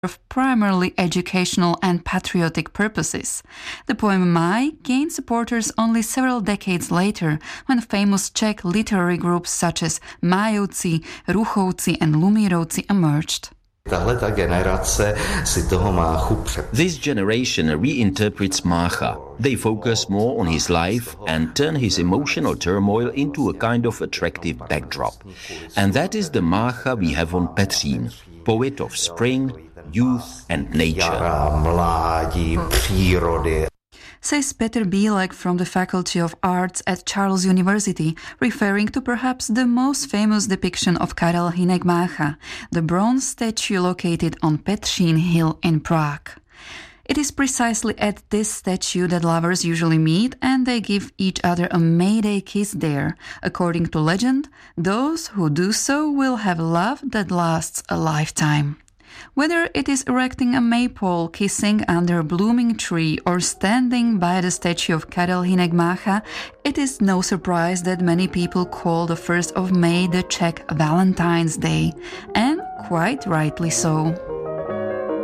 of primarily educational and patriotic purposes. The poem Maj gained supporters only several decades later, when famous Czech literary groups such as Májovci, Ruchovci and Lumírovci emerged. This generation reinterprets Mácha. They focus more on his life and turn his emotional turmoil into a kind of attractive backdrop. And that is the Mácha we have on Petřín, poet of spring, youth and nature. Says Petr Bílek from the Faculty of Arts at Charles University, referring to perhaps the most famous depiction of Karel Hynek Mácha, the bronze statue located on Petřín Hill in Prague. It is precisely at this statue that lovers usually meet, and they give each other a Mayday kiss there. According to legend, those who do so will have love that lasts a lifetime. Whether it is erecting a maypole, kissing under a blooming tree, or standing by the statue of Karel Hynek Mácha, it is no surprise that many people call the 1st of May the Czech Valentine's Day, and quite rightly so.